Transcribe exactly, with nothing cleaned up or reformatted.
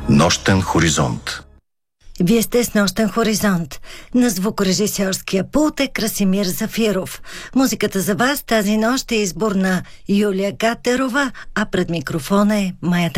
Нощен хоризонт. Вие сте с Нощен хоризонт. На звукорежисьорския пулт е Красимир Зафиров. Музиката за вас тази нощ е избор на Юлия Гатерова, а пред микрофона е Майя